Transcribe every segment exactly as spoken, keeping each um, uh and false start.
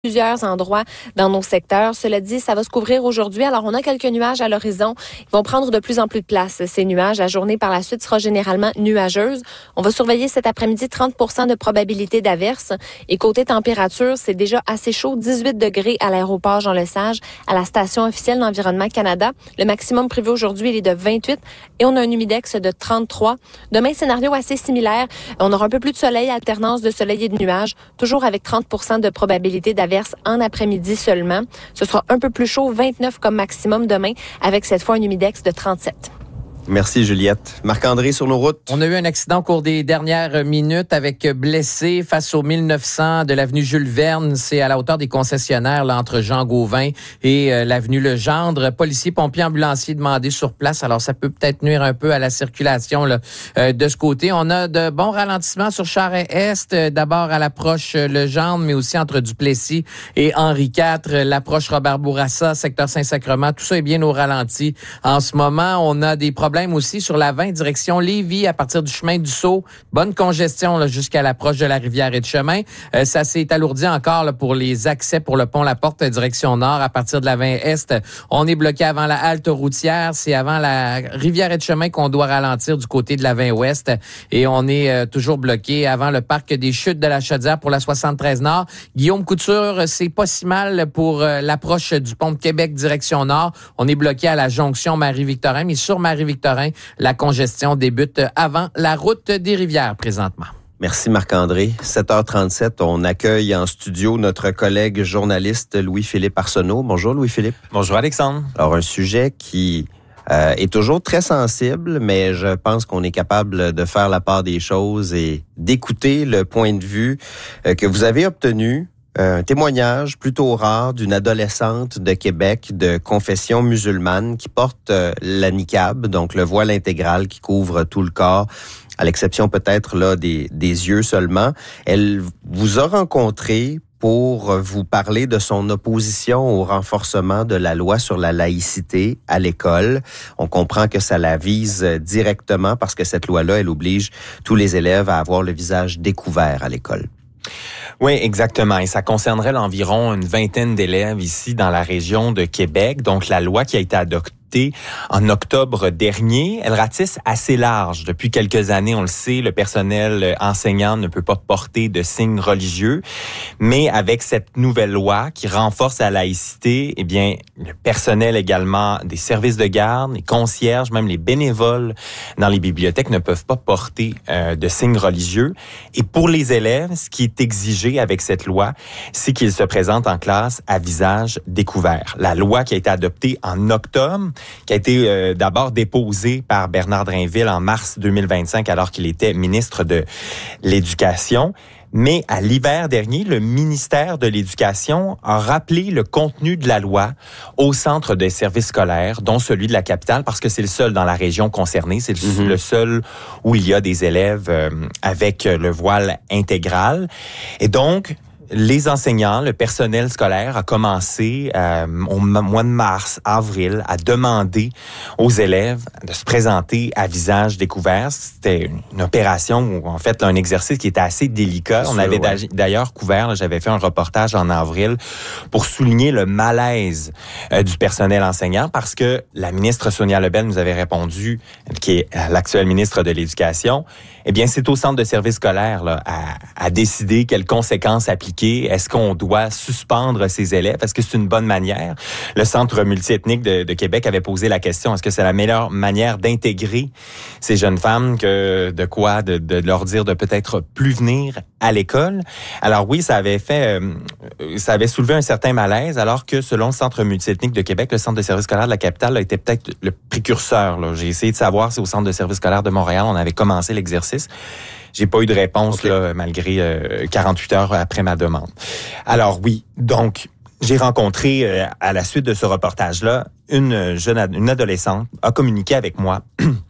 plusieurs endroits dans nos secteurs. Cela dit, ça va se couvrir aujourd'hui. Alors, on a quelques nuages à l'horizon. Ils vont prendre de plus en plus de place, ces nuages. La journée, par la suite, sera généralement nuageuse. On va surveiller cet après-midi trente pour cent de probabilité d'averse. Et côté température, c'est déjà assez chaud. dix-huit degrés à l'aéroport Jean-Lesage, à la station officielle d'Environnement Canada. Le maximum prévu aujourd'hui, il est de vingt-huit et on a un humidex de trente-trois. Demain, scénario assez similaire. On aura un peu plus de soleil, alternance de soleil et de nuages, toujours avec trente pour cent de probabilité d'averse en après-midi seulement. Ce sera un peu plus chaud, vingt-neuf comme maximum demain, avec cette fois un humidex de trente-sept. Merci Juliette. Marc-André sur nos routes. On a eu un accident au cours des dernières minutes avec blessés face au mille neuf cents de l'avenue Jules Verne. C'est à la hauteur des concessionnaires là, entre Jean Gauvin et euh, l'avenue Legendre. Policiers, pompiers, ambulanciers demandés sur place. Alors ça peut peut-être nuire un peu à la circulation là, euh, de ce côté. On a de bons ralentissements sur Charest-Est. Euh, d'abord à l'approche euh, Legendre, mais aussi entre Duplessis et Henri quatre. L'approche Robert-Bourassa, secteur Saint-Sacrement. Tout ça est bien au ralenti. En ce moment, on a des problèmes aussi sur la vingt, direction Lévis, à partir du chemin du Sceau. Bonne congestion là, jusqu'à l'approche de la rivière et de chemin. Euh, ça s'est alourdi encore là, pour les accès pour le pont La Porte, direction nord, à partir de la vingt Est. On est bloqué avant la halte routière. C'est avant la rivière et de chemin qu'on doit ralentir du côté de la vingt Ouest. Et on est euh, toujours bloqué avant le parc des Chutes de la Chaudière pour la soixante-treize Nord. Guillaume Couture, c'est pas si mal pour euh, l'approche du pont de Québec, direction nord. On est bloqué à la jonction Marie-Victorin, mais sur Marie-Victorin, la congestion débute avant la route des Rivières présentement. Merci Marc-André. sept heures trente-sept, on accueille en studio notre collègue journaliste Louis-Philippe Arsenault. Bonjour Louis-Philippe. Bonjour Alexandre. Alors un sujet qui euh, est toujours très sensible, mais je pense qu'on est capable de faire la part des choses et d'écouter le point de vue euh, que vous avez obtenu. Un témoignage plutôt rare d'une adolescente de Québec de confession musulmane qui porte euh, la niqab, donc le voile intégral qui couvre tout le corps, à l'exception peut-être là des, des yeux seulement. Elle vous a rencontré pour vous parler de son opposition au renforcement de la loi sur la laïcité à l'école. On comprend que ça la vise directement parce que cette loi-là, elle oblige tous les élèves à avoir le visage découvert à l'école. Oui, exactement. Et ça concernerait environ une vingtaine d'élèves ici dans la région de Québec. Donc, la loi qui a été adoptée en octobre dernier, elle ratisse assez large. Depuis quelques années, on le sait, le personnel enseignant ne peut pas porter de signes religieux. Mais avec cette nouvelle loi qui renforce la laïcité, eh bien, le personnel également des services de garde, les concierges, même les bénévoles dans les bibliothèques ne peuvent pas porter euh, de signes religieux. Et pour les élèves, ce qui est exigé avec cette loi, c'est qu'ils se présentent en classe à visage découvert. La loi qui a été adoptée en octobre, qui a été euh, d'abord déposée par Bernard Drainville en mars deux mille vingt-cinq, alors qu'il était ministre de l'Éducation. Mais à l'hiver dernier, le ministère de l'Éducation a rappelé le contenu de la loi au centre des services scolaires, dont celui de la capitale, parce que c'est le seul dans la région concernée. C'est mm-hmm. le seul où il y a des élèves euh, avec le voile intégral. Et donc, les enseignants, le personnel scolaire a commencé euh, au mois de mars, avril, à demander aux élèves de se présenter à visage découvert. C'était une opération, ou en fait un exercice qui était assez délicat. On avait ouais. d'ailleurs couvert, là, j'avais fait un reportage en avril pour souligner le malaise euh, du personnel enseignant parce que la ministre Sonia Lebel nous avait répondu, qui est l'actuelle ministre de l'Éducation, eh bien c'est au centre de service scolaire là, à, à décider quelles conséquences appliquer. Est-ce qu'on doit suspendre ces élèves? Est-ce que c'est une bonne manière? Le Centre multiethnique de, de Québec avait posé la question, est-ce que c'est la meilleure manière d'intégrer ces jeunes femmes que de quoi? De, de leur dire de peut-être plus venir à l'école? Alors oui, ça avait fait, euh, ça avait soulevé un certain malaise, alors que selon le Centre multiethnique de Québec, le Centre de service scolaire de la capitale a été peut-être le précurseur. Là. J'ai essayé de savoir si au Centre de service scolaire de Montréal, on avait commencé l'exercice. J'ai pas eu de réponse okay. là, malgré euh, quarante-huit heures après ma demande. Alors oui, donc j'ai rencontré euh, à la suite de ce reportage-là une jeune, une adolescente a communiqué avec moi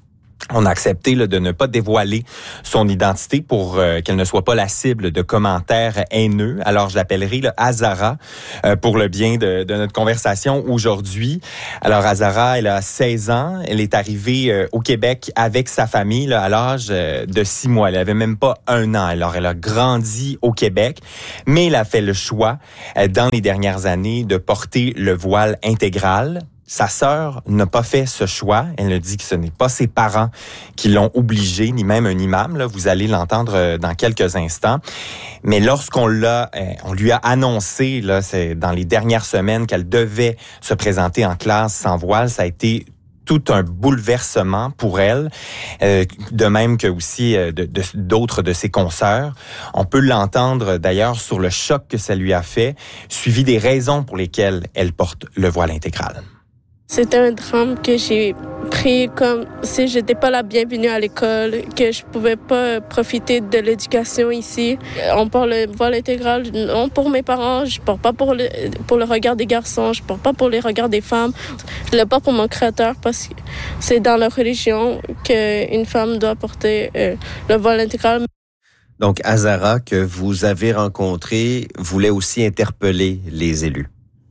On a accepté là, de ne pas dévoiler son identité pour euh, qu'elle ne soit pas la cible de commentaires haineux. Alors, je l'appellerai là, Azara euh, pour le bien de, de notre conversation aujourd'hui. Alors, Azara, elle a seize ans. Elle est arrivée euh, au Québec avec sa famille là, à l'âge euh, de six mois. Elle avait même pas un an. Alors, elle a grandi au Québec, mais elle a fait le choix euh, dans les dernières années de porter le voile intégral. Sa sœur n'a pas fait ce choix. Elle a dit que ce n'est pas ses parents qui l'ont obligée, ni même un imam. Là, vous allez l'entendre dans quelques instants. Mais lorsqu'on l'a, on lui a annoncé, là, c'est dans les dernières semaines, qu'elle devait se présenter en classe sans voile, ça a été tout un bouleversement pour elle, euh, de même que aussi euh, de, de, d'autres de ses consoeurs. On peut l'entendre d'ailleurs sur le choc que ça lui a fait, suivi des raisons pour lesquelles elle porte le voile intégral. C'était un drame que j'ai pris comme si j'étais pas la bienvenue à l'école, que je pouvais pas profiter de l'éducation ici. On porte le voile intégral, non pour mes parents, je porte pas pour le, pour le regard des garçons, je porte pas pour les regards des femmes. Je le porte pour mon créateur parce que c'est dans leur religion qu'une femme doit porter euh, le voile intégral. Donc, Azara, que vous avez rencontré, voulait aussi interpeller les élus.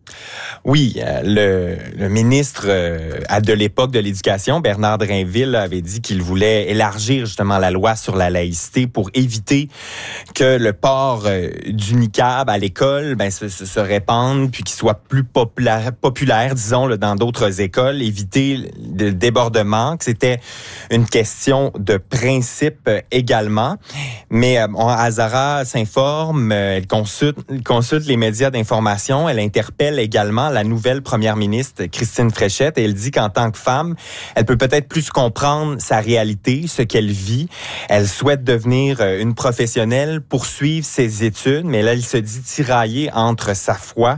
Oui, euh, le, le ministre euh, de l'époque de l'Éducation, Bernard Drainville, avait dit qu'il voulait élargir justement la loi sur la laïcité pour éviter que le port euh, du niqab à l'école ben, se, se, se répande puis qu'il soit plus populaire, populaire disons, là, dans d'autres écoles, éviter le débordement, que c'était une question de principe également. Mais euh, Azara s'informe, euh, elle consulte, consulte les médias d'information, elle interpelle également la nouvelle première ministre Christine Fréchette et elle dit qu'en tant que femme, elle peut peut-être plus comprendre sa réalité, ce qu'elle vit. Elle souhaite devenir une professionnelle, poursuivre ses études, mais là, elle se dit tiraillée entre sa foi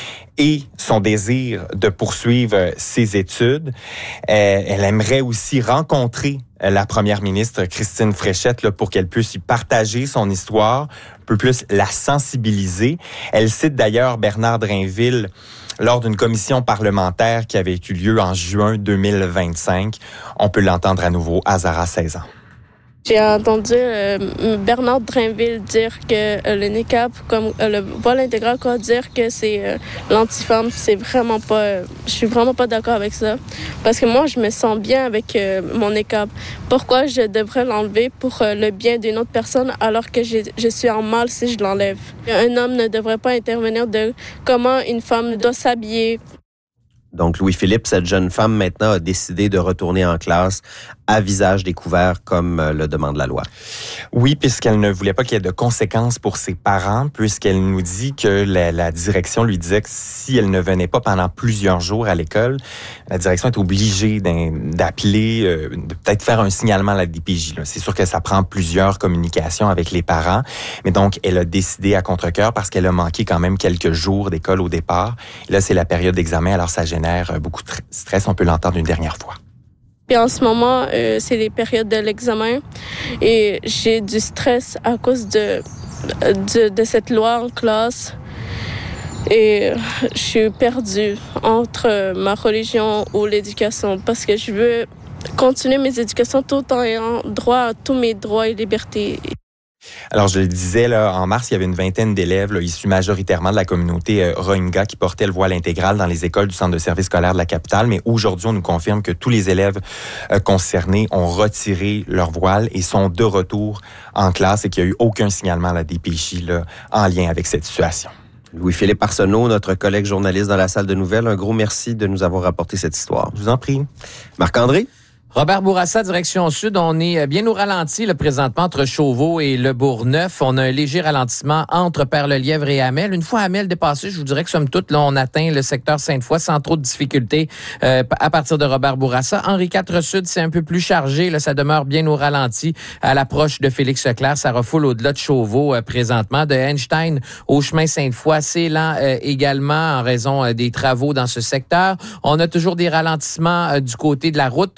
et son désir de poursuivre ses études. Euh, elle aimerait aussi rencontrer la première ministre Christine Fréchette là, pour qu'elle puisse y partager son histoire, un peu plus la sensibiliser. Elle cite d'ailleurs Bernard Drainville lors d'une commission parlementaire qui avait eu lieu en juin deux mille vingt-cinq. On peut l'entendre à nouveau, Azara, seize ans. J'ai entendu euh, Bernard Drainville dire que euh, le niqab, comme euh, le voile intégral, quoi, dire que c'est euh, l'anti-femme. C'est vraiment pas... Euh, je suis vraiment pas d'accord avec ça. Parce que moi, je me sens bien avec euh, mon niqab. Pourquoi je devrais l'enlever pour euh, le bien d'une autre personne alors que je, je suis en mal si je l'enlève? Un homme ne devrait pas intervenir de comment une femme doit s'habiller. Donc, Louis-Philippe, cette jeune femme, maintenant, a décidé de retourner en classe à visage découvert, comme le demande la loi. Oui, puisqu'elle ne voulait pas qu'il y ait de conséquences pour ses parents, puisqu'elle nous dit que la, la direction lui disait que si elle ne venait pas pendant plusieurs jours à l'école, la direction est obligée d'appeler, euh, de peut-être faire un signalement à la D P J. Là. C'est sûr que ça prend plusieurs communications avec les parents, mais donc, elle a décidé à contre-cœur parce qu'elle a manqué quand même quelques jours d'école au départ. Et là, c'est la période d'examen, alors ça gêne beaucoup de stress, on peut l'entendre une dernière fois. Puis en ce moment, euh, c'est les périodes de l'examen et j'ai du stress à cause de, de, de cette loi en classe. Et je suis perdue entre ma religion ou l'éducation parce que je veux continuer mes éducations tout en ayant droit à tous mes droits et libertés. Alors, je le disais, là, en mars, il y avait une vingtaine d'élèves là, issus majoritairement de la communauté euh, Rohingya qui portaient le voile intégral dans les écoles du centre de service scolaire de la capitale. Mais aujourd'hui, on nous confirme que tous les élèves euh, concernés ont retiré leur voile et sont de retour en classe et qu'il n'y a eu aucun signalement à la D P J là, en lien avec cette situation. Louis-Philippe Arsenault, notre collègue journaliste dans la salle de nouvelles, un gros merci de nous avoir rapporté cette histoire. Je vous en prie. Marc-André? Robert Bourassa, direction sud, on est bien au ralenti là, présentement entre Chauveau et Le Bourgneuf. On a un léger ralentissement entre Père-le-Lièvre et Hamel. Une fois Hamel dépassé, je vous dirais que somme toute, là, on atteint le secteur Sainte-Foy sans trop de difficultés euh, à partir de Robert Bourassa. Henri quatre Sud, c'est un peu plus chargé. Là, ça demeure bien au ralenti à l'approche de Félix-Leclerc. Ça refoule au-delà de Chauveau euh, présentement. De Einstein au chemin Sainte-Foy, c'est lent euh, également en raison euh, des travaux dans ce secteur. On a toujours des ralentissements euh, du côté de la route de la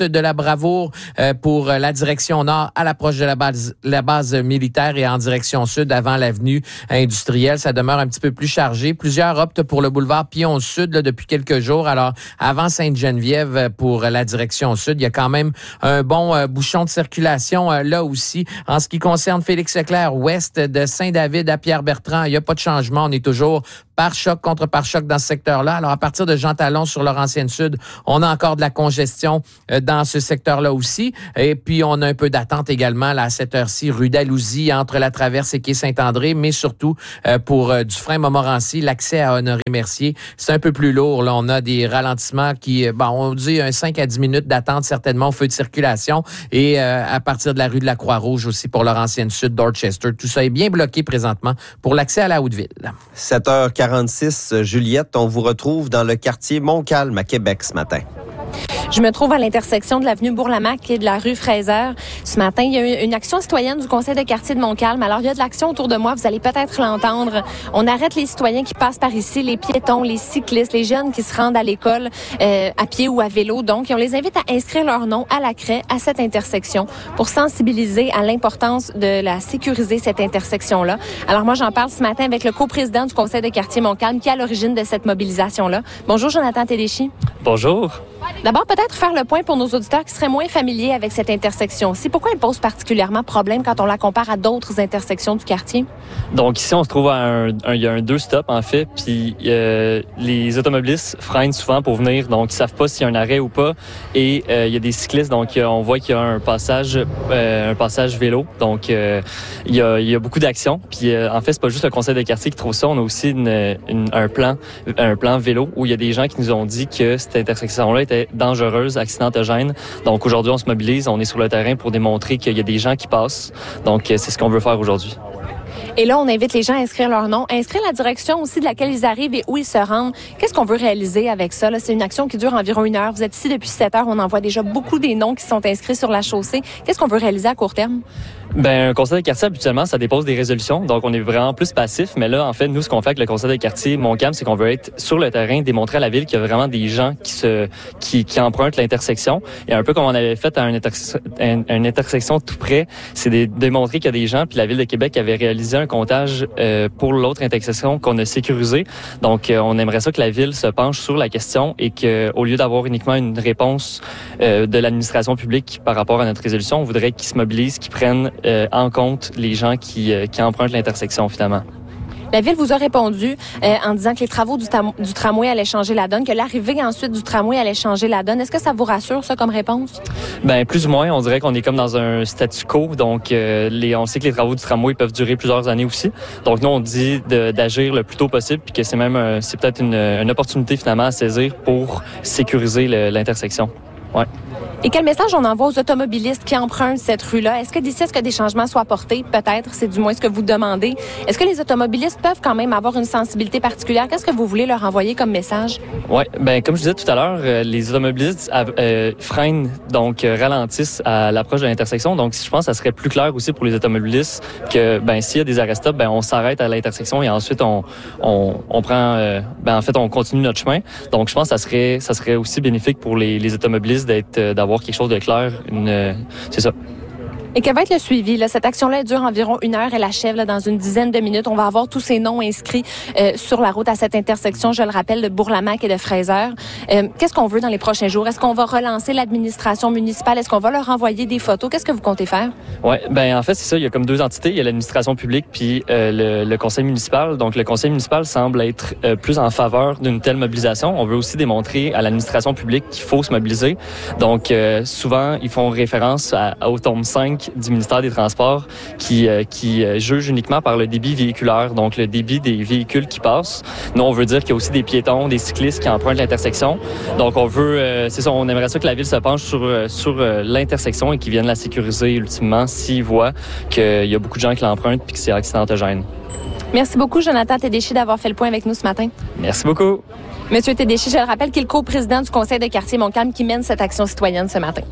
bravoure euh, pour la direction nord à l'approche de la base, la base militaire et en direction sud avant l'avenue industrielle. Ça demeure un petit peu plus chargé. Plusieurs optent pour le boulevard Pion-Sud là, depuis quelques jours. Alors, avant Sainte-Geneviève pour la direction sud, il y a quand même un bon euh, bouchon de circulation euh, là aussi. En ce qui concerne Félix-Leclerc, ouest de Saint-David à Pierre-Bertrand, il n'y a pas de changement. On est toujours pare-choc contre pare-choc dans ce secteur-là. Alors, à partir de Jean Talon sur Laurentienne-Sud, on a encore de la congestion euh, dans ce secteur-là aussi. Et puis, on a un peu d'attente également là, à cette heure-ci, rue Dalhousie, entre la Traverse et quai Saint-André, mais surtout euh, pour euh, Dufresne-Montmorency, l'accès à Honoré-Mercier, c'est un peu plus lourd. Là, on a des ralentissements qui, bon, on dit un cinq à dix minutes d'attente certainement au feu de circulation. Et euh, à partir de la rue de la Croix-Rouge aussi pour Laurentienne-Sud, Dorchester, tout ça est bien bloqué présentement pour l'accès à la Haute-Ville. sept heures quarante-six, Juliette, on vous retrouve dans le quartier Montcalm à Québec ce matin. Je me trouve à l'intersection de l'avenue Bourlamaque et de la rue Fraser. Ce matin, il y a eu une action citoyenne du conseil de quartier de Montcalm. Alors, il y a de l'action autour de moi, vous allez peut-être l'entendre. On arrête les citoyens qui passent par ici, les piétons, les cyclistes, les jeunes qui se rendent à l'école euh, à pied ou à vélo. Donc, et on les invite à inscrire leur nom à la craie à cette intersection pour sensibiliser à l'importance de la sécuriser, cette intersection-là. Alors, moi, j'en parle ce matin avec le coprésident du conseil de quartier Montcalm qui est à l'origine de cette mobilisation-là. Bonjour, Jonathan Tédéchy. Bonjour. D'abord, peut-être faire le point pour nos auditeurs qui seraient moins familiers avec cette intersection-ci. Pourquoi elle pose particulièrement problème quand on la compare à d'autres intersections du quartier? Donc ici, on se trouve à un, un il y a un deux stop en fait, puis euh, les automobilistes freinent souvent pour venir, donc ils savent pas s'il y a un arrêt ou pas. Et euh, il y a des cyclistes, donc on voit qu'il y a un passage, euh, un passage vélo. Donc euh, il y a, il y a beaucoup d'actions. Puis euh, en fait, c'est pas juste le conseil de quartier qui trouve ça. On a aussi une, une, un plan, un plan vélo où il y a des gens qui nous ont dit que cette intersection-là était dangereuse, accidentogène. Donc aujourd'hui, on se mobilise, on est sur le terrain pour démontrer qu'il y a des gens qui passent. Donc c'est ce qu'on veut faire aujourd'hui. Et là, on invite les gens à inscrire leur nom, à inscrire la direction aussi de laquelle ils arrivent et où ils se rendent. Qu'est-ce qu'on veut réaliser avec ça? Là, c'est une action qui dure environ une heure. Vous êtes ici depuis sept heures. On en voit déjà beaucoup des noms qui sont inscrits sur la chaussée. Qu'est-ce qu'on veut réaliser à court terme? Ben, un conseil de quartier, habituellement, ça dépose des résolutions. Donc, on est vraiment plus passif. Mais là, en fait, nous, ce qu'on fait avec le conseil de quartier Montcalm, c'est qu'on veut être sur le terrain, démontrer à la ville qu'il y a vraiment des gens qui se, qui, qui empruntent l'intersection. Et un peu comme on avait fait à une, interse- une, une intersection tout près, c'est de démontrer qu'il y a des gens. Puis la ville de Québec avait réalisé un comptage euh, pour l'autre intersection qu'on a sécurisé. Donc, euh, on aimerait ça que la ville se penche sur la question et que, au lieu d'avoir uniquement une réponse euh, de l'administration publique par rapport à notre résolution, on voudrait qu'ils se mobilisent, qu'ils prennent Euh, en compte les gens qui, euh, qui empruntent l'intersection, finalement. La Ville vous a répondu euh, en disant que les travaux du, tam- du tramway allaient changer la donne, que l'arrivée ensuite du tramway allait changer la donne. Est-ce que ça vous rassure, ça, comme réponse? Ben plus ou moins. On dirait qu'on est comme dans un statu quo. Donc, euh, les, on sait que les travaux du tramway peuvent durer plusieurs années aussi. Donc, nous, on dit de, d'agir le plus tôt possible, puis que c'est même euh, c'est peut-être une, une opportunité, finalement, à saisir pour sécuriser le, l'intersection. Ouais. Et quel message on envoie aux automobilistes qui empruntent cette rue-là? Est-ce que d'ici, est-ce que des changements soient apportés? Peut-être, c'est du moins ce que vous demandez. Est-ce que les automobilistes peuvent quand même avoir une sensibilité particulière? Qu'est-ce que vous voulez leur envoyer comme message? Oui, ben comme je disais tout à l'heure, euh, les automobilistes euh, freinent, donc euh, ralentissent à l'approche de l'intersection. Donc, je pense que ça serait plus clair aussi pour les automobilistes que, ben s'il y a des arrêts stop, ben on s'arrête à l'intersection et ensuite on on, on prend, euh, ben en fait on continue notre chemin. Donc, je pense que ça serait ça serait aussi bénéfique pour les, les automobilistes d'être euh, d'avoir quelque chose de clair. Une, euh, c'est ça. Et quel va être le suivi? Là? Cette action-là elle dure environ une heure. Elle achève là, dans une dizaine de minutes. On va avoir tous ces noms inscrits euh, sur la route à cette intersection, je le rappelle, de Bourlamaque et de Fraser. Euh, qu'est-ce qu'on veut dans les prochains jours? Est-ce qu'on va relancer l'administration municipale? Est-ce qu'on va leur envoyer des photos? Qu'est-ce que vous comptez faire? Oui, ben en fait, c'est ça. Il y a comme deux entités. Il y a l'administration publique puis euh, le, le conseil municipal. Donc, le conseil municipal semble être euh, plus en faveur d'une telle mobilisation. On veut aussi démontrer à l'administration publique qu'il faut se mobiliser. Donc, euh, souvent, ils font référence à, au tome cinq du ministère des Transports qui, euh, qui euh, juge uniquement par le débit véhiculaire, donc le débit des véhicules qui passent. Nous, on veut dire qu'il y a aussi des piétons, des cyclistes qui empruntent l'intersection. Donc, on veut, euh, c'est ça, on aimerait ça que la ville se penche sur, euh, sur euh, l'intersection et qu'ils viennent la sécuriser ultimement s'ils voient qu'il y a beaucoup de gens qui l'empruntent et que c'est accidentogène. Merci beaucoup, Jonathan Tédéchy, d'avoir fait le point avec nous ce matin. Merci beaucoup. Monsieur Tédéchy, je le rappelle, qu'il est le coprésident du conseil de quartier Montcalm qui mène cette action citoyenne ce matin.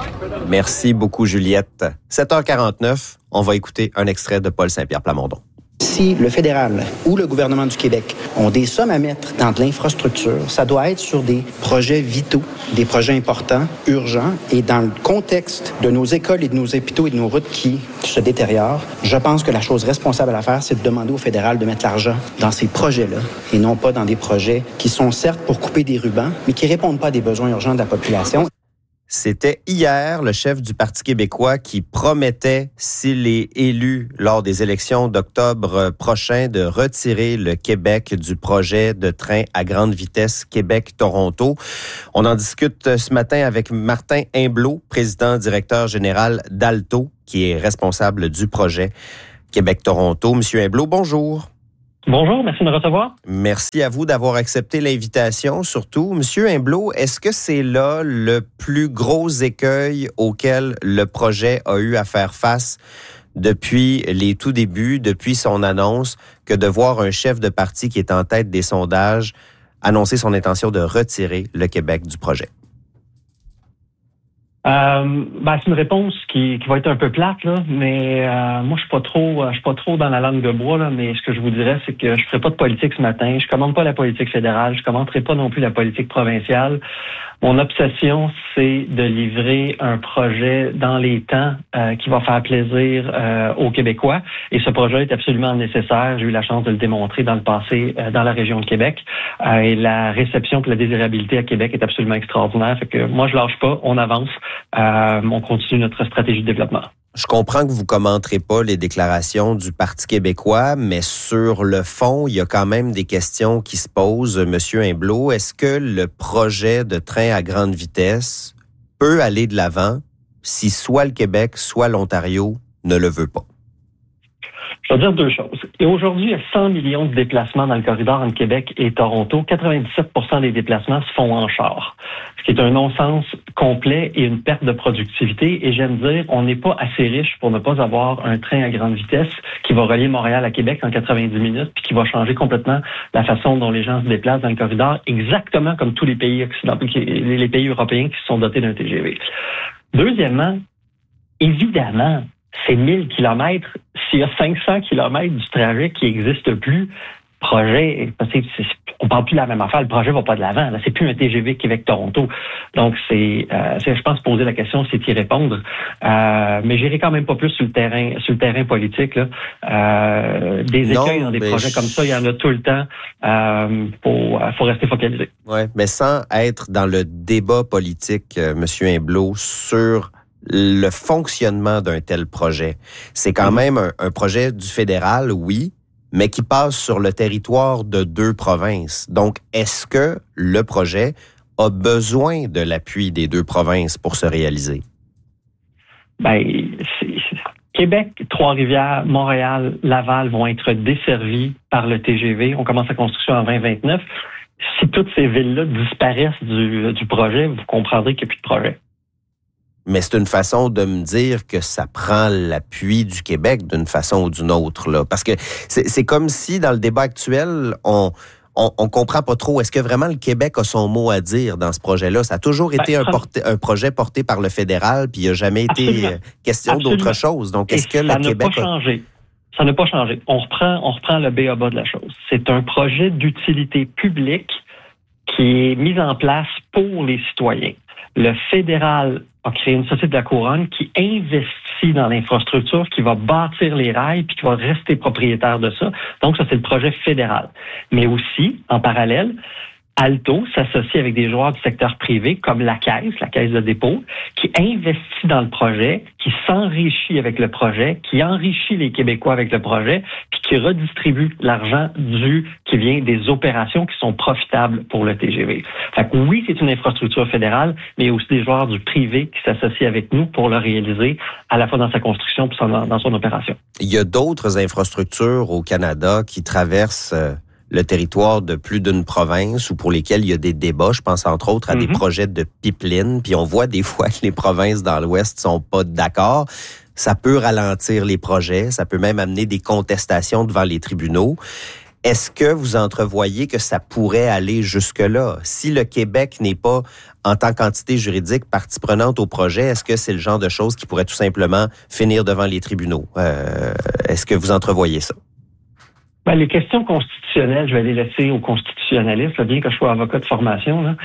Merci beaucoup, Juliette. sept heures quarante-neuf, on va écouter un extrait de Paul Saint-Pierre Plamondon. Si le fédéral ou le gouvernement du Québec ont des sommes à mettre dans de l'infrastructure, ça doit être sur des projets vitaux, des projets importants, urgents, et dans le contexte de nos écoles et de nos hôpitaux et de nos routes qui se détériorent, je pense que la chose responsable à faire, c'est de demander au fédéral de mettre l'argent dans ces projets-là et non pas dans des projets qui sont certes pour couper des rubans, mais qui répondent pas à des besoins urgents de la population. C'était hier le chef du Parti québécois qui promettait, s'il est élu lors des élections d'octobre prochain, de retirer le Québec du projet de train à grande vitesse Québec-Toronto. On en discute ce matin avec Martin Imblot, président directeur général d'Alto, qui est responsable du projet Québec-Toronto. Monsieur Imblot, bonjour. Bonjour, merci de me recevoir. Merci à vous d'avoir accepté l'invitation. Surtout, Monsieur Imblot, est-ce que c'est là le plus gros écueil auquel le projet a eu à faire face depuis les tout débuts, depuis son annonce, que de voir un chef de parti qui est en tête des sondages annoncer son intention de retirer le Québec du projet? Euh, ben, c'est une réponse qui, qui va être un peu plate, là, mais euh, moi je suis pas trop je suis pas trop dans la langue de bois, là, mais ce que je vous dirais, c'est que je ferai pas de politique ce matin, je commande pas la politique fédérale, je commenterai pas non plus la politique provinciale. Mon obsession, c'est de livrer un projet dans les temps euh, qui va faire plaisir euh, aux Québécois. Et ce projet est absolument nécessaire. J'ai eu la chance de le démontrer dans le passé euh, dans la région de Québec. Euh, et la réception et la désirabilité à Québec est absolument extraordinaire. Fait que moi, je lâche pas, on avance, euh, on continue notre stratégie de développement. Je comprends que vous commenterez pas les déclarations du Parti québécois, mais sur le fond, il y a quand même des questions qui se posent, Monsieur Imblot. Est-ce que le projet de train à grande vitesse peut aller de l'avant si soit le Québec, soit l'Ontario ne le veut pas? Je vais dire deux choses. Et aujourd'hui, il y a cent millions de déplacements dans le corridor entre Québec et Toronto. quatre-vingt-dix-sept pour cent des déplacements se font en char, ce qui est un non-sens complet et une perte de productivité. Et j'aime dire, on n'est pas assez riche pour ne pas avoir un train à grande vitesse qui va relier Montréal à Québec en quatre-vingt-dix minutes, puis qui va changer complètement la façon dont les gens se déplacent dans le corridor, exactement comme tous les pays occidentaux, les pays européens qui se sont dotés d'un T G V. Deuxièmement, évidemment, c'est mille kilomètres. S'il y a cinq cents kilomètres du trajet qui n'existe plus, projet, c'est, c'est, on parle plus de la même affaire. Le projet va pas de l'avant. Là, c'est plus un T G V Québec-Toronto. Donc, c'est, euh, c'est, je pense, poser la question, c'est y répondre. Euh, mais j'irai quand même pas plus sur le terrain, sur le terrain politique. Là. Euh, des non, écueils dans des projets je... comme ça, il y en a tout le temps. Euh, faut, faut rester focalisé. Ouais, mais sans être dans le débat politique, euh, Monsieur Imblot, sur le fonctionnement d'un tel projet. C'est quand mmh. même un, un projet du fédéral, oui, mais qui passe sur le territoire de deux provinces. Donc, est-ce que le projet a besoin de l'appui des deux provinces pour se réaliser? Ben, c'est, c'est, Québec, Trois-Rivières, Montréal, Laval vont être desservis par le T G V. On commence la construction en vingt vingt-neuf. Si toutes ces villes-là disparaissent du, du projet, vous comprendrez qu'il n'y a plus de projet. Mais c'est une façon de me dire que ça prend l'appui du Québec d'une façon ou d'une autre, là. Parce que c'est, c'est comme si, dans le débat actuel, on, on, on comprend pas trop. Est-ce que vraiment le Québec a son mot à dire dans ce projet-là? Ça a toujours été ben, un, porté, un projet porté par le fédéral, puis il n'a jamais été absolument. question absolument. d'autre chose. Donc, est-ce Et que le Québec a... changé. Ça n'a pas changé. On reprend, on reprend le B A B A de la chose. C'est un projet d'utilité publique qui est mis en place pour les citoyens. Le fédéral a créé une société de la couronne qui investit dans l'infrastructure, qui va bâtir les rails puis qui va rester propriétaire de ça. Donc, ça, c'est le projet fédéral. Mais aussi, en parallèle, Alto s'associe avec des joueurs du secteur privé comme la Caisse, la Caisse de dépôt, qui investit dans le projet, qui s'enrichit avec le projet, qui enrichit les Québécois avec le projet, puis qui redistribue l'argent du qui vient des opérations qui sont profitables pour le T G V. Fait que oui, c'est une infrastructure fédérale, mais il y a aussi des joueurs du privé qui s'associent avec nous pour le réaliser, à la fois dans sa construction et dans son opération. Il y a d'autres infrastructures au Canada qui traversent euh... le territoire de plus d'une province ou pour lesquels il y a des débats. Je pense entre autres à mm-hmm. des projets de pipeline. Puis on voit des fois que les provinces dans l'Ouest sont pas d'accord. Ça peut ralentir les projets. Ça peut même amener des contestations devant les tribunaux. Est-ce que vous entrevoyez que ça pourrait aller jusque-là? Si le Québec n'est pas, en tant qu'entité juridique, partie prenante au projet, est-ce que c'est le genre de choses qui pourrait tout simplement finir devant les tribunaux? Euh, est-ce que vous entrevoyez ça? Ben, les questions constitutionnelles, je vais les laisser aux constitutionnalistes, là, bien que je sois avocat de formation, là,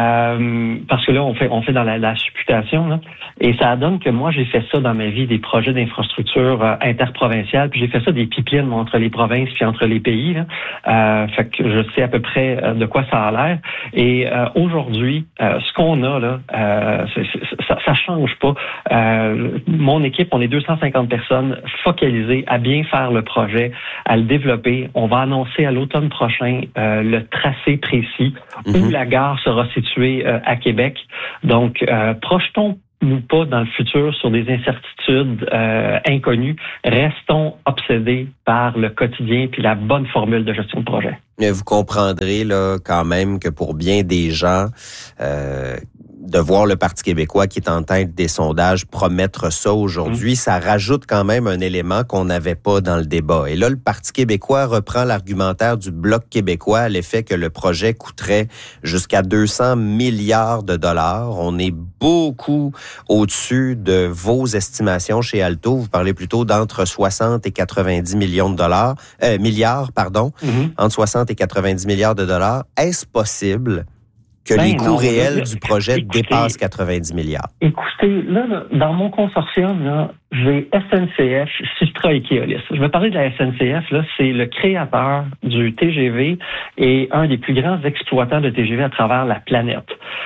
euh, parce que là, on fait on fait dans la, la supputation, là, et ça donne que moi, j'ai fait ça dans ma vie, des projets d'infrastructure euh, interprovinciales, puis j'ai fait ça des pipelines moi, entre les provinces puis entre les pays. Là. Euh, fait que je sais à peu près euh, de quoi ça a l'air. Et euh, aujourd'hui, euh, ce qu'on a là, euh, c'est, c'est, ça, ça change pas. Euh, mon équipe, on est deux cent cinquante personnes focalisées à bien faire le projet, à le développer. On va annoncer à l'automne prochain euh, le tracé précis mm-hmm. où la gare sera située euh, à Québec. Donc, euh, projetons-nous pas dans le futur sur des incertitudes euh, inconnues. Restons obsédés par le quotidien puis la bonne formule de gestion de projet. Mais vous comprendrez là quand même que pour bien des gens, euh, de voir le Parti québécois qui est en tête des sondages promettre ça aujourd'hui, mmh. ça rajoute quand même un élément qu'on n'avait pas dans le débat. Et là, le Parti québécois reprend l'argumentaire du Bloc québécois à l'effet que le projet coûterait jusqu'à deux cents milliards de dollars. On est beaucoup au-dessus de vos estimations chez Alto. Vous parlez plutôt d'entre soixante et quatre-vingt-dix millions de dollars, euh, milliards, pardon, mmh. entre soixante et quatre-vingt-dix milliards de dollars. Est-ce possible que ben les coûts non, réels là, du projet écoutez, dépassent quatre-vingt-dix milliards? Écoutez, là, là dans mon consortium, là, j'ai S N C F, Systra et Keolis. Je vais parler de la S N C F, là, c'est le créateur du T G V et un des plus grands exploitants de T G V à travers la planète.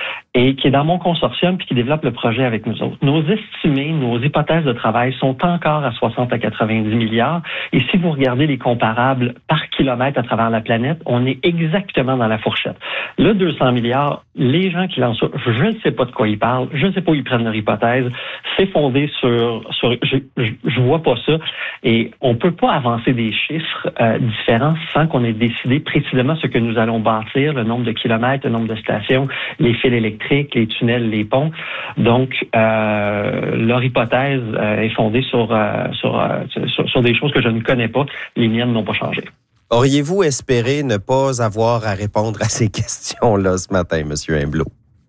Et qui est dans mon consortium puis qui développe le projet avec nous autres. Nos estimés, nos hypothèses de travail sont encore à soixante à quatre-vingt-dix milliards. Et si vous regardez les comparables par kilomètre à travers la planète, on est exactement dans la fourchette. Le deux cents milliards, les gens qui lancent ça, je ne sais pas de quoi ils parlent, je ne sais pas où ils prennent leur hypothèse. C'est fondé sur... sur je, je, je vois pas ça. Et on peut pas avancer des chiffres euh, différents sans qu'on ait décidé précisément ce que nous allons bâtir, le nombre de kilomètres, le nombre de stations, les fils électriques, les tunnels, les ponts. Donc, euh, leur hypothèse euh, est fondée sur, euh, sur, euh, sur, sur des choses que je ne connais pas. Les miennes n'ont pas changé. Auriez-vous espéré ne pas avoir à répondre à ces questions-là ce matin, M. Imbleau?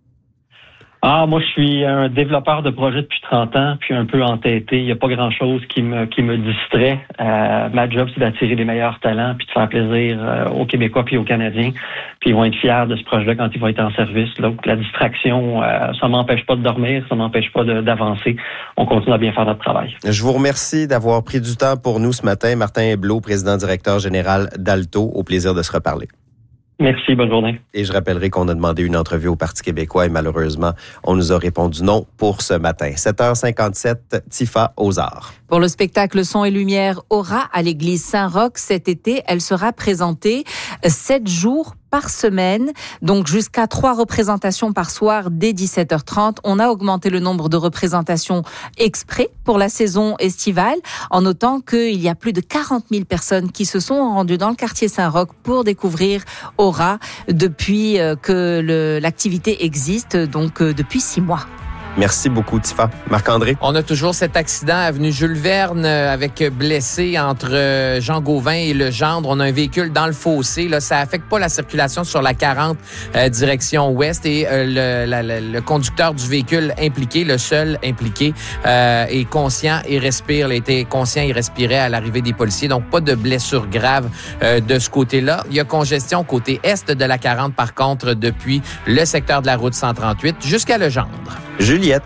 Ah, moi, je suis un développeur de projet depuis trente ans, puis un peu entêté. Il n'y a pas grand-chose qui me qui me distrait. Euh, ma job, c'est d'attirer les meilleurs talents, puis de faire plaisir euh, aux Québécois puis aux Canadiens. Puis ils vont être fiers de ce projet-là quand ils vont être en service. Donc, la distraction, euh, ça m'empêche pas de dormir, ça m'empêche pas de, d'avancer. On continue à bien faire notre travail. Je vous remercie d'avoir pris du temps pour nous ce matin. Martin Imbleau, président directeur général d'Alto. Au plaisir de se reparler. Merci, bonne journée. Et je rappellerai qu'on a demandé une entrevue au Parti québécois et malheureusement, on nous a répondu non pour ce matin. sept heures cinquante-sept, Tifa aux arts. Pour le spectacle Son et Lumière Aura à l'église Saint-Roch cet été, elle sera présentée sept jours par semaine, donc jusqu'à trois représentations par soir dès dix-sept heures trente. On a augmenté le nombre de représentations exprès pour la saison estivale, en notant qu'il y a plus de quarante mille personnes qui se sont rendues dans le quartier Saint-Roch pour découvrir Aura depuis que le, l'activité existe, donc depuis six mois. Merci beaucoup, Tifa. Marc-André? On a toujours cet accident avenue Jules Verne avec blessé entre Jean Gauvin et le Gendre. On a un véhicule dans le fossé. Là, ça affecte pas la circulation sur la quarante euh, direction ouest et euh, le, la, la, le conducteur du véhicule impliqué, le seul impliqué, euh, est conscient et respire. Il était conscient et respirait à l'arrivée des policiers. Donc, pas de blessure grave euh, de ce côté-là. Il y a congestion côté est de la quarante, par contre, depuis le secteur de la route cent trente-huit jusqu'à le Gendre. Juliette.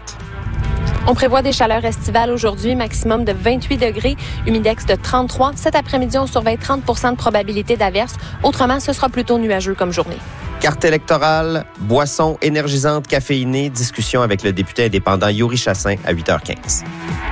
On prévoit des chaleurs estivales aujourd'hui, maximum de vingt-huit degrés, humidex de trente-trois. Cet après-midi, on surveille trente pour cent de probabilité d'averse. Autrement, ce sera plutôt nuageux comme journée. Carte électorale, boissons énergisantes caféinées, discussion avec le député indépendant Yuri Chassin à huit heures quinze.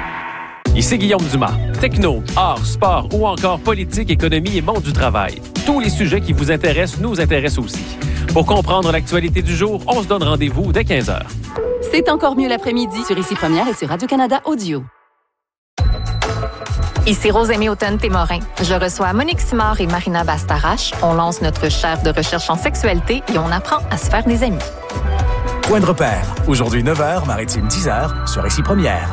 Ici Guillaume Dumas. Techno, art, sport ou encore politique, économie et monde du travail. Tous les sujets qui vous intéressent nous intéressent aussi. Pour comprendre l'actualité du jour, on se donne rendez-vous dès quinze heures. C'est encore mieux l'après-midi sur Ici Première et sur Radio-Canada Audio. Ici Rosémie Houghton-Témorin. Je reçois Monique Simard et Marina Bastarache. On lance notre chaire de recherche en sexualité et on apprend à se faire des amis. Point de repère. Aujourd'hui neuf heures, Maritime dix heures sur Ici Première.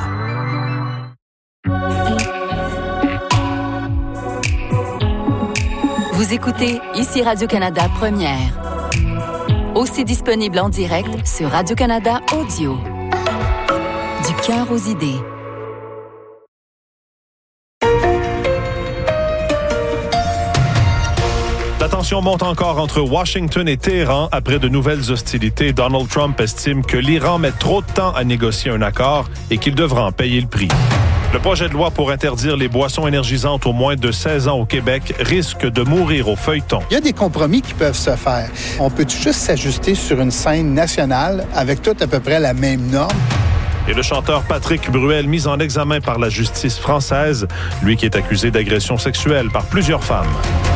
Vous écoutez Ici Radio-Canada Première. Aussi disponible en direct sur Radio-Canada Audio. Du cœur aux idées. tensions montent encore entre Washington et Téhéran après de nouvelles hostilités. Donald Trump estime que l'Iran met trop de temps à négocier un accord et qu'il devra en payer le prix. Le projet de loi pour interdire les boissons énergisantes aux moins de seize ans au Québec risque de mourir au feuilleton. Il y a des compromis qui peuvent se faire. On peut juste s'ajuster sur une scène nationale avec toutes à peu près la même norme. Et le chanteur Patrick Bruel, mis en examen par la justice française, lui qui est accusé d'agression sexuelle par plusieurs femmes.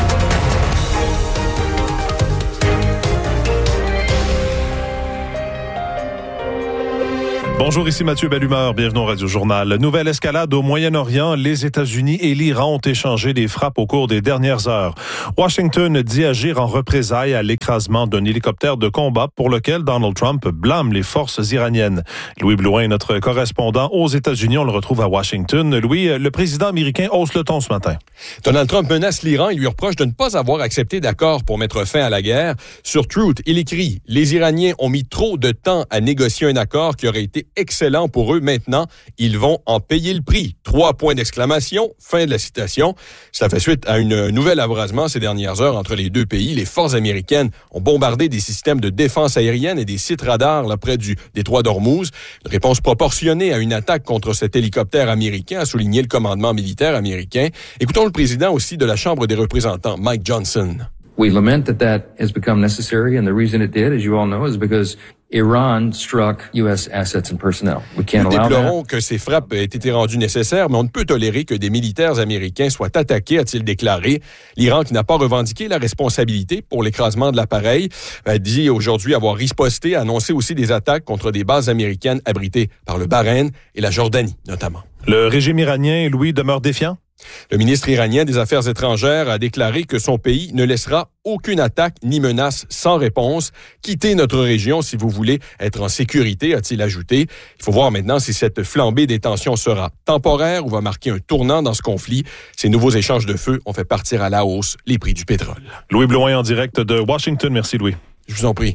Bonjour, ici Mathieu Bellumeur, bienvenue au Radio Journal. Nouvelle escalade au Moyen-Orient, les États-Unis et l'Iran ont échangé des frappes au cours des dernières heures. Washington dit agir en représailles à l'écrasement d'un hélicoptère de combat pour lequel Donald Trump blâme les forces iraniennes. Louis Blouin, notre correspondant aux États-Unis, on le retrouve à Washington. Louis, le président américain hausse le ton ce matin. Donald Trump menace l'Iran et lui reproche de ne pas avoir accepté d'accord pour mettre fin à la guerre. Sur Truth, il écrit « Les Iraniens ont mis trop de temps à négocier un accord qui aurait été excellent pour eux. Maintenant, ils vont en payer le prix. » Trois points d'exclamation. Fin de la citation. Ça fait suite à une nouvelle abrasement ces dernières heures entre les deux pays. Les forces américaines ont bombardé des systèmes de défense aérienne et des sites radars là, près du détroit d'Ormuz. Une réponse proportionnée à une attaque contre cet hélicoptère américain, a souligné le commandement militaire américain. Écoutons le président aussi de la Chambre des représentants, Mike Johnson. We lament that that has become necessary, and the reason it did, as you all know, is because Iran struck U S assets and personnel. We can't Nous allow déplorons that. que ces frappes aient été rendues nécessaires, mais on ne peut tolérer que des militaires américains soient attaqués, a-t-il déclaré. L'Iran, qui n'a pas revendiqué la responsabilité pour l'écrasement de l'appareil, a dit aujourd'hui avoir riposté, a annoncé aussi des attaques contre des bases américaines abritées par le Bahreïn et la Jordanie, notamment. Le régime iranien, Louis, demeure défiant? Le ministre iranien des Affaires étrangères a déclaré que son pays ne laissera aucune attaque ni menace sans réponse. Quittez notre région si vous voulez être en sécurité, a-t-il ajouté. Il faut voir maintenant si cette flambée des tensions sera temporaire ou va marquer un tournant dans ce conflit. Ces nouveaux échanges de feu ont fait partir à la hausse les prix du pétrole. Louis Blouin en direct de Washington. Merci, Louis. Je vous en prie.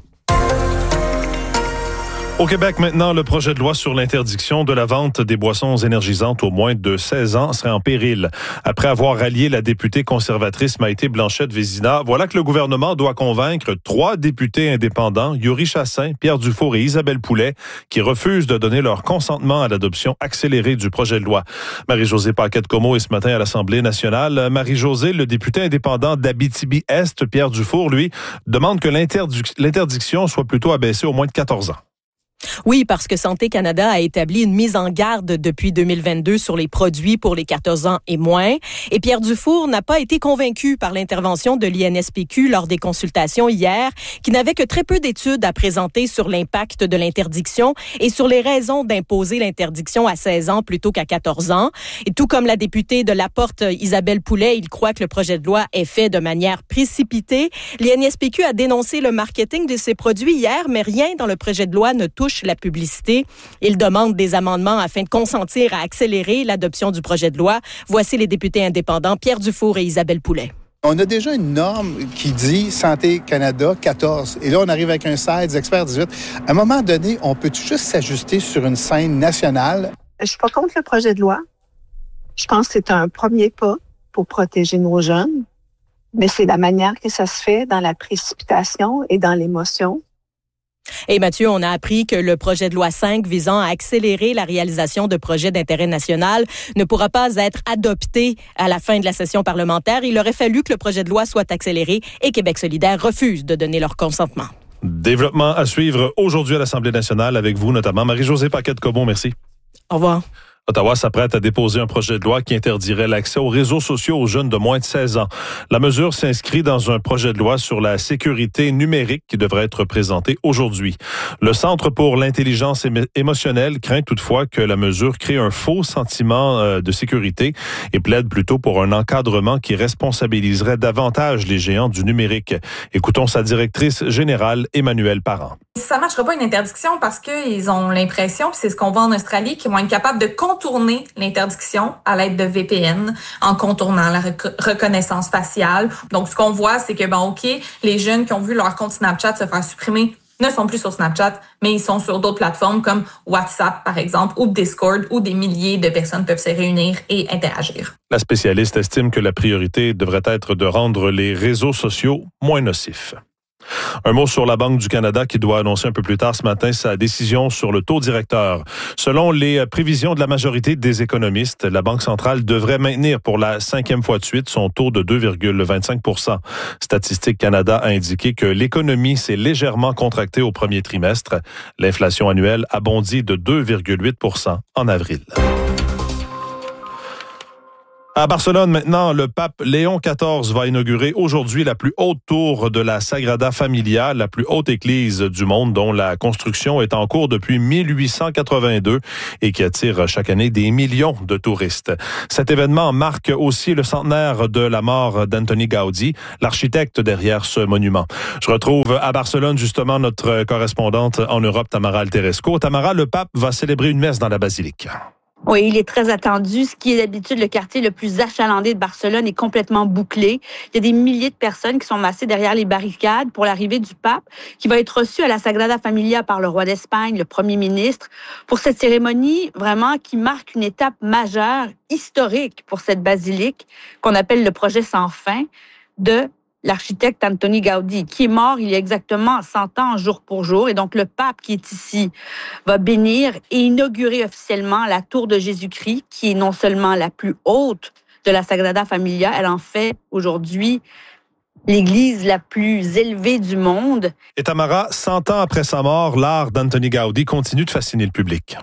Au Québec, maintenant, le projet de loi sur l'interdiction de la vente des boissons énergisantes aux moins de seize ans serait en péril. Après avoir rallié la députée conservatrice Maïté Blanchette-Vézina, voilà que le gouvernement doit convaincre trois députés indépendants, Yuri Chassin, Pierre Dufour et Isabelle Poulet, qui refusent de donner leur consentement à l'adoption accélérée du projet de loi. Marie-Josée Paquette-Comeau est ce matin à l'Assemblée nationale. Marie-Josée, le député indépendant d'Abitibi-Est, Pierre Dufour, lui, demande que l'interdic- l'interdiction soit plutôt abaissée aux moins de quatorze ans. Oui, parce que Santé Canada a établi une mise en garde depuis deux mille vingt-deux sur les produits pour les quatorze ans et moins. Et Pierre Dufour n'a pas été convaincu par l'intervention de l'I N S P Q lors des consultations hier, qui n'avait que très peu d'études à présenter sur l'impact de l'interdiction et sur les raisons d'imposer l'interdiction à seize ans plutôt qu'à quatorze ans. Et tout comme la députée de La Porte, Isabelle Poulet, il croit que le projet de loi est fait de manière précipitée. L'I N S P Q a dénoncé le marketing de ces produits hier, mais rien dans le projet de loi ne touche la publicité. Il demande des amendements afin de consentir à accélérer l'adoption du projet de loi. Voici les députés indépendants Pierre Dufour et Isabelle Poulet. On a déjà une norme qui dit Santé Canada quatorze. Et là, on arrive avec un seize, des experts dix-huit. À un moment donné, on peut juste s'ajuster sur une scène nationale? Je suis pas contre le projet de loi. Je pense que c'est un premier pas pour protéger nos jeunes. Mais c'est la manière que ça se fait, dans la précipitation et dans l'émotion. Et Mathieu, on a appris que le projet de loi cinq visant à accélérer la réalisation de projets d'intérêt national ne pourra pas être adopté à la fin de la session parlementaire. Il aurait fallu que le projet de loi soit accéléré et Québec solidaire refuse de donner leur consentement. Développement à suivre aujourd'hui à l'Assemblée nationale avec vous, notamment Marie-Josée Paquette-Comeau. Merci. Au revoir. Ottawa s'apprête à déposer un projet de loi qui interdirait l'accès aux réseaux sociaux aux jeunes de moins de seize ans. La mesure s'inscrit dans un projet de loi sur la sécurité numérique qui devrait être présenté aujourd'hui. Le Centre pour l'intelligence émo- émotionnelle craint toutefois que la mesure crée un faux sentiment euh, de sécurité et plaide plutôt pour un encadrement qui responsabiliserait davantage les géants du numérique. Écoutons sa directrice générale, Emmanuelle Parent. Ça ne marchera pas une interdiction parce qu'ils ont l'impression, puis c'est ce qu'on voit en Australie, qu'ils vont être capables de contourner l'interdiction à l'aide de V P N en contournant la rec- reconnaissance faciale. Donc, ce qu'on voit, c'est que, bon, OK, les jeunes qui ont vu leur compte Snapchat se faire supprimer ne sont plus sur Snapchat, mais ils sont sur d'autres plateformes comme WhatsApp, par exemple, ou Discord, où des milliers de personnes peuvent se réunir et interagir. La spécialiste estime que la priorité devrait être de rendre les réseaux sociaux moins nocifs. Un mot sur la Banque du Canada qui doit annoncer un peu plus tard ce matin sa décision sur le taux directeur. Selon les prévisions de la majorité des économistes, la Banque centrale devrait maintenir pour la cinquième fois de suite son taux de deux virgule vingt-cinq pour cent. Statistique Canada a indiqué que l'économie s'est légèrement contractée au premier trimestre. L'inflation annuelle a bondi de deux virgule huit pour cent en avril. À Barcelone, maintenant, le pape Léon quatorze va inaugurer aujourd'hui la plus haute tour de la Sagrada Familia, la plus haute église du monde dont la construction est en cours depuis mille huit cent quatre-vingt-deux et qui attire chaque année des millions de touristes. Cet événement marque aussi le centenaire de la mort d'Antoni Gaudí, l'architecte derrière ce monument. Je retrouve à Barcelone justement notre correspondante en Europe, Tamara Alteresco. Tamara, le pape va célébrer une messe dans la basilique. Oui, il est très attendu. Ce qui est d'habitude le quartier le plus achalandé de Barcelone est complètement bouclé. Il y a des milliers de personnes qui sont massées derrière les barricades pour l'arrivée du pape, qui va être reçu à la Sagrada Familia par le roi d'Espagne, le premier ministre, pour cette cérémonie vraiment qui marque une étape majeure, historique pour cette basilique qu'on appelle le projet sans fin de l'architecte Antoni Gaudí, qui est mort il y a exactement cent ans, jour pour jour. Et donc, le pape qui est ici va bénir et inaugurer officiellement la tour de Jésus-Christ, qui est non seulement la plus haute de la Sagrada Familia, elle en fait aujourd'hui l'église la plus élevée du monde. Et Tamara, cent ans après sa mort, l'art d'Antoni Gaudí continue de fasciner le public.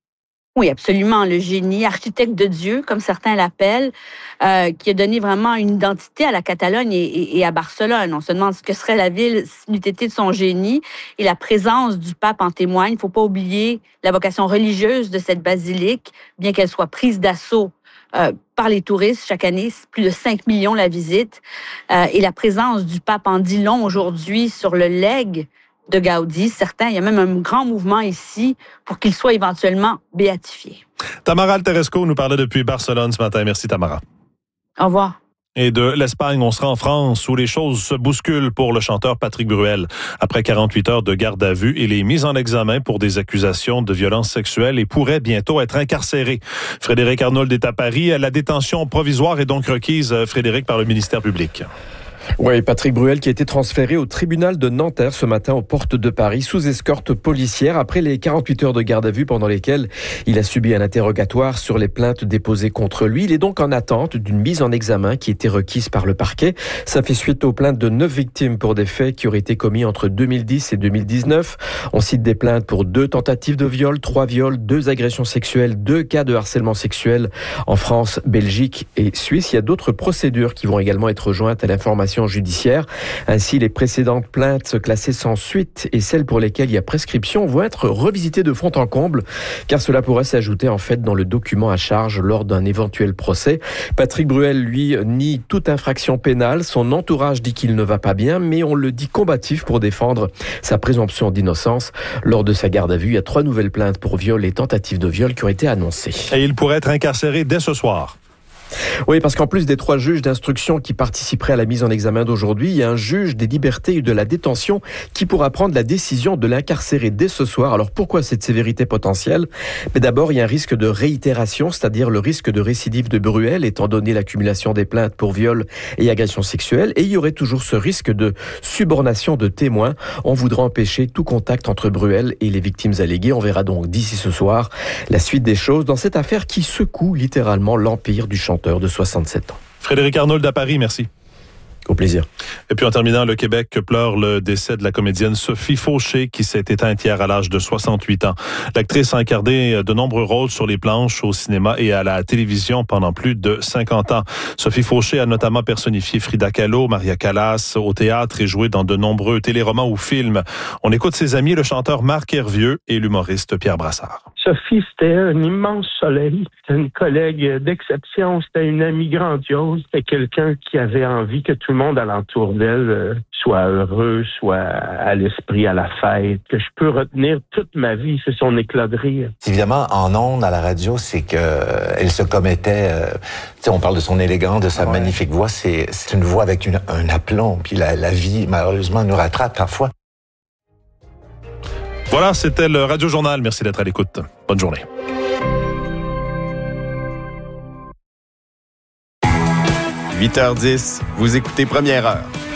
Oui, absolument. Le génie, architecte de Dieu, comme certains l'appellent, euh, qui a donné vraiment une identité à la Catalogne et, et, et à Barcelone. On se demande ce que serait la ville si n'eût été de son génie. Et la présence du pape en témoigne. Il ne faut pas oublier la vocation religieuse de cette basilique, bien qu'elle soit prise d'assaut euh, par les touristes chaque année. Plus de cinq millions la visitent. Euh, et la présence du pape en dit long aujourd'hui sur le legs de Gaudí. Certains, il y a même un grand mouvement ici pour qu'il soit éventuellement béatifié. Tamara Alteresco nous parlait depuis Barcelone ce matin. Merci Tamara. Au revoir. Et de l'Espagne, on sera en France où les choses se bousculent pour le chanteur Patrick Bruel. Après quarante-huit heures de garde à vue, il est mis en examen pour des accusations de violences sexuelles et pourrait bientôt être incarcéré. Frédéric Arnould est à Paris. La détention provisoire est donc requise, Frédéric, par le ministère public. Oui, Patrick Bruel qui a été transféré au tribunal de Nanterre ce matin aux portes de Paris sous escorte policière après les quarante-huit heures de garde à vue pendant lesquelles il a subi un interrogatoire sur les plaintes déposées contre lui. Il est donc en attente d'une mise en examen qui était requise par le parquet. Ça fait suite aux plaintes de neuf victimes pour des faits qui auraient été commis entre deux mille dix et deux mille dix-neuf. On cite des plaintes pour deux tentatives de viol, trois viols, deux agressions sexuelles, deux cas de harcèlement sexuel en France, Belgique et Suisse. Il y a d'autres procédures qui vont également être jointes à l'information judiciaire. Ainsi, les précédentes plaintes classées sans suite et celles pour lesquelles il y a prescription vont être revisitées de fond en comble, car cela pourrait s'ajouter en fait dans le document à charge lors d'un éventuel procès. Patrick Bruel, lui, nie toute infraction pénale. Son entourage dit qu'il ne va pas bien, mais on le dit combatif pour défendre sa présomption d'innocence. Lors de sa garde à vue, il y a trois nouvelles plaintes pour viol et tentative de viol qui ont été annoncées. Et il pourrait être incarcéré dès ce soir. Oui, parce qu'en plus des trois juges d'instruction qui participeraient à la mise en examen d'aujourd'hui, il y a un juge des libertés et de la détention qui pourra prendre la décision de l'incarcérer dès ce soir. Alors pourquoi cette sévérité potentielle ? Mais d'abord, il y a un risque de réitération, c'est-à-dire le risque de récidive de Bruel, étant donné l'accumulation des plaintes pour viol et agression sexuelle. Et il y aurait toujours ce risque de subornation de témoins. On voudra empêcher tout contact entre Bruel et les victimes alléguées. On verra donc d'ici ce soir la suite des choses dans cette affaire qui secoue littéralement l'empire du chanteur de soixante-sept ans. Frédéric Arnould à Paris, merci. Au plaisir. Et puis en terminant, le Québec pleure le décès de la comédienne Sophie Fauché qui s'est éteinte hier à l'âge de soixante-huit ans. L'actrice a incarné de nombreux rôles sur les planches, au cinéma et à la télévision pendant plus de cinquante ans. Sophie Fauché a notamment personnifié Frida Kahlo, Maria Callas au théâtre et joué dans de nombreux téléromans ou films. On écoute ses amis, le chanteur Marc Hervieux et l'humoriste Pierre Brassard. Sophie, c'était un immense soleil. C'était une collègue d'exception. C'était une amie grandiose. C'était quelqu'un qui avait envie que tout le monde alentour d'elle soit heureux, soit à l'esprit, à la fête. Que je peux retenir toute ma vie, c'est son éclat de rire. Évidemment, en ondes, à la radio, c'est que euh, elle se commettait... Euh, tu sais, on parle de son élégance, de sa ouais. magnifique voix. C'est, c'est une voix avec une, un aplomb. Puis la, la vie, malheureusement, nous rattrape parfois. Voilà, c'était le Radio Journal. Merci d'être à l'écoute. Bonne journée. huit heures dix, vous écoutez Première Heure.